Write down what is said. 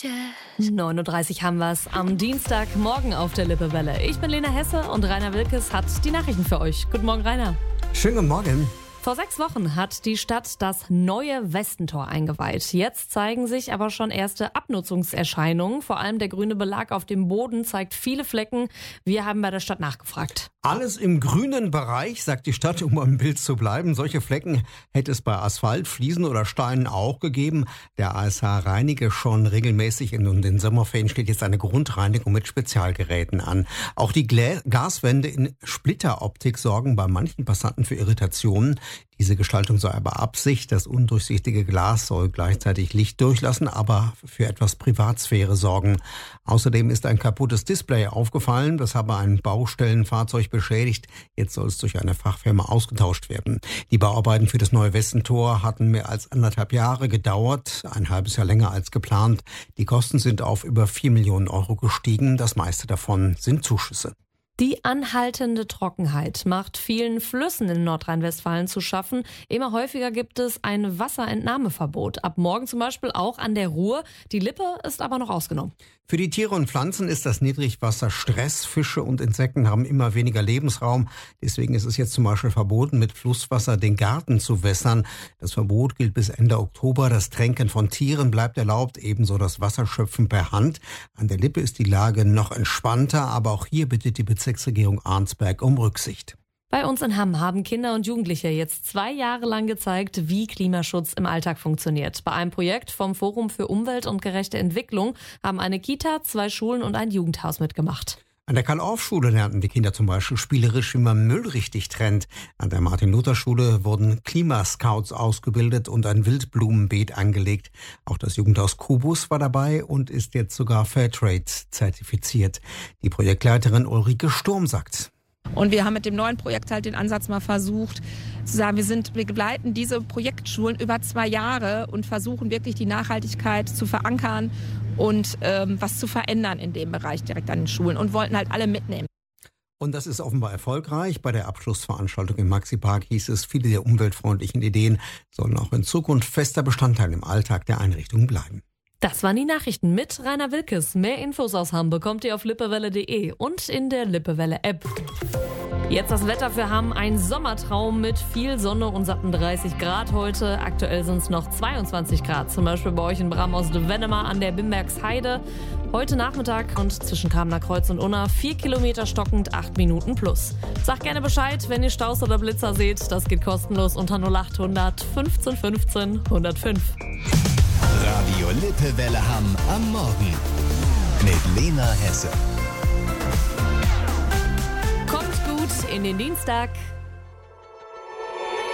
9:30 haben wir es am Dienstagmorgen auf der Lippewelle. Ich bin Lena Hesse und Rainer Wilkes hat die Nachrichten für euch. Guten Morgen, Rainer. Schönen guten Morgen. Vor 6 Wochen hat die Stadt das neue Westentor eingeweiht. Jetzt zeigen sich aber schon erste Abnutzungserscheinungen. Vor allem der grüne Belag auf dem Boden zeigt viele Flecken. Wir haben bei der Stadt nachgefragt. Alles im grünen Bereich, sagt die Stadt, um am Bild zu bleiben. Solche Flecken hätte es bei Asphalt, Fliesen oder Steinen auch gegeben. Der ASH reinige schon regelmäßig. Und in den Sommerferien steht jetzt eine Grundreinigung mit Spezialgeräten an. Auch die Gaswände in Splitteroptik sorgen bei manchen Passanten für Irritationen. Diese Gestaltung sei aber Absicht. Das undurchsichtige Glas soll gleichzeitig Licht durchlassen, aber für etwas Privatsphäre sorgen. Außerdem ist ein kaputtes Display aufgefallen. Das habe ein Baustellenfahrzeug beschädigt. Jetzt soll es durch eine Fachfirma ausgetauscht werden. Die Bauarbeiten für das neue Westentor hatten mehr als 1,5 Jahre gedauert. Ein halbes Jahr länger als geplant. Die Kosten sind auf über 4 Millionen Euro gestiegen. Das meiste davon sind Zuschüsse. Die anhaltende Trockenheit macht vielen Flüssen in Nordrhein-Westfalen zu schaffen. Immer häufiger gibt es ein Wasserentnahmeverbot. Ab morgen zum Beispiel auch an der Ruhr. Die Lippe ist aber noch ausgenommen. Für die Tiere und Pflanzen ist das Niedrigwasser Stress. Fische und Insekten haben immer weniger Lebensraum. Deswegen ist es jetzt zum Beispiel verboten, mit Flusswasser den Garten zu wässern. Das Verbot gilt bis Ende Oktober. Das Tränken von Tieren bleibt erlaubt, ebenso das Wasserschöpfen per Hand. An der Lippe ist die Lage noch entspannter, aber auch hier bittet die Bezirksregierung Arnsberg um Rücksicht. Bei uns in Hamm haben Kinder und Jugendliche jetzt 2 Jahre lang gezeigt, wie Klimaschutz im Alltag funktioniert. Bei einem Projekt vom Forum für Umwelt und gerechte Entwicklung haben eine Kita, 2 Schulen und ein Jugendhaus mitgemacht. An der Karl-Orff-Schule lernten die Kinder zum Beispiel spielerisch, wie man Müll richtig trennt. An der Martin-Luther-Schule wurden Klimascouts ausgebildet und ein Wildblumenbeet angelegt. Auch das Jugendhaus Kubus war dabei und ist jetzt sogar Fairtrade zertifiziert. Die Projektleiterin Ulrike Sturm sagt: Und wir haben mit dem neuen Projekt halt den Ansatz mal versucht, zu sagen, wir begleiten diese Projektschulen über 2 Jahre und versuchen wirklich die Nachhaltigkeit zu verankern und was zu verändern in dem Bereich direkt an den Schulen und wollten halt alle mitnehmen. Und das ist offenbar erfolgreich. Bei der Abschlussveranstaltung im Maxi-Park hieß es, viele der umweltfreundlichen Ideen sollen auch in Zukunft fester Bestandteil im Alltag der Einrichtung bleiben. Das waren die Nachrichten mit Rainer Wilkes. Mehr Infos aus Hamm bekommt ihr auf lippewelle.de und in der Lippewelle-App. Jetzt das Wetter für Hamm. Ein Sommertraum mit viel Sonne und satten 30 Grad heute. Aktuell sind es noch 22 Grad. Zum Beispiel bei euch in Bram-Ost-Wennemar an der Bimbergsheide. Heute Nachmittag und zwischen Kamener Kreuz und Unna 4 Kilometer stockend, 8 Minuten plus. Sagt gerne Bescheid, wenn ihr Staus oder Blitzer seht. Das geht kostenlos unter 0800 15 15 105. Radio Lippewelle Hamm am Morgen mit Lena Hesse. Kommt gut in den Dienstag.